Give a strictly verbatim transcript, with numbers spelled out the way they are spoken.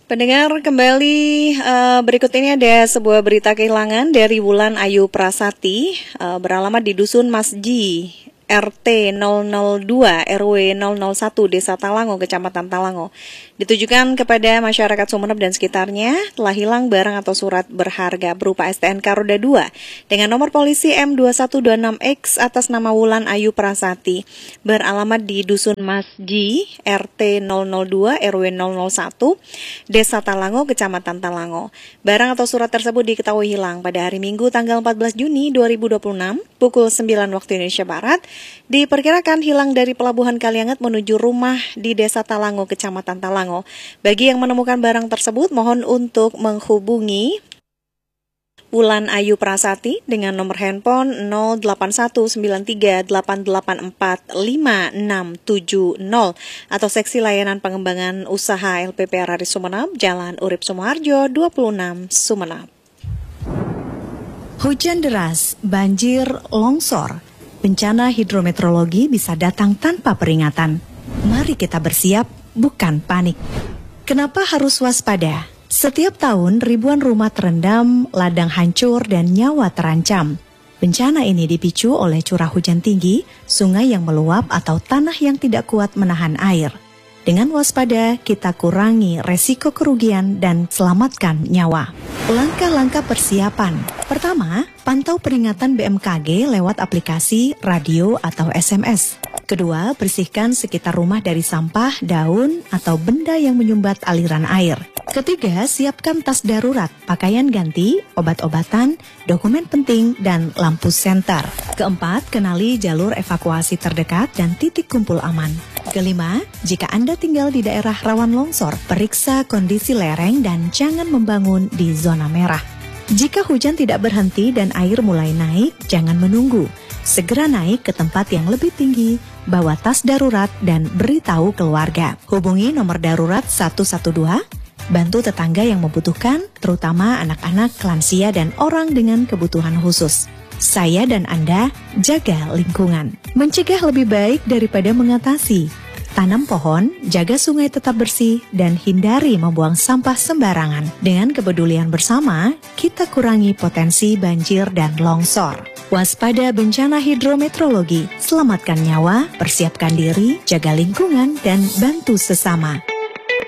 Pendengar, kembali uh, berikut ini ada sebuah berita kehilangan dari Wulan Ayu Prasati, uh, beralamat di Dusun Masji, R T nol nol dua R W nol nol satu Desa Talango, Kecamatan Talango. Ditujukan kepada masyarakat Sumeneb dan sekitarnya, telah hilang barang atau surat berharga berupa S T N K roda dua dengan nomor polisi M dua satu dua enam X atas nama Wulan Ayu Prasati, beralamat di Dusun Masji, R T nol nol dua R W nol nol satu Desa Talango, Kecamatan Talango. Barang atau surat tersebut diketahui hilang pada hari Minggu tanggal empat belas Juni dua ribu dua puluh enam pukul sembilan waktu Indonesia Barat. Diperkirakan hilang dari Pelabuhan Kalianget menuju rumah di Desa Talango, Kecamatan Talango. Bagi yang menemukan barang tersebut, mohon untuk menghubungi Wulan Ayu Prasati dengan nomor handphone nol delapan satu sembilan tiga delapan delapan empat lima enam tujuh nol atau Seksi Layanan Pengembangan Usaha L P P R R I Sumeneb, Jalan Urip Sumoharjo dua puluh enam, Sumeneb. Hujan deras, banjir, longsor, bencana hidrometeorologi bisa datang tanpa peringatan. Mari kita bersiap, bukan panik. Kenapa harus waspada? Setiap tahun ribuan rumah terendam, ladang hancur, dan nyawa terancam. Bencana ini dipicu oleh curah hujan tinggi, sungai yang meluap, atau tanah yang tidak kuat menahan air. Dengan waspada, kita kurangi resiko kerugian dan selamatkan nyawa. Langkah-langkah persiapan. Pertama, pantau peringatan B M K G lewat aplikasi, radio, atau S M S. Kedua, bersihkan sekitar rumah dari sampah, daun, atau benda yang menyumbat aliran air. Ketiga, siapkan tas darurat, pakaian ganti, obat-obatan, dokumen penting, dan lampu senter. Keempat, kenali jalur evakuasi terdekat dan titik kumpul aman. Kelima, jika Anda tinggal di daerah rawan longsor, periksa kondisi lereng dan jangan membangun di zona merah. Jika hujan tidak berhenti dan air mulai naik, jangan menunggu. Segera naik ke tempat yang lebih tinggi, bawa tas darurat, dan beritahu keluarga. Hubungi nomor darurat satu satu dua, bantu tetangga yang membutuhkan, terutama anak-anak, lansia, dan orang dengan kebutuhan khusus. Saya dan Anda jaga lingkungan. Mencegah lebih baik daripada mengatasi. Tanam pohon, jaga sungai tetap bersih, dan hindari membuang sampah sembarangan. Dengan kepedulian bersama, kita kurangi potensi banjir dan longsor. Waspada bencana hidrometeorologi, selamatkan nyawa, persiapkan diri, jaga lingkungan, dan bantu sesama.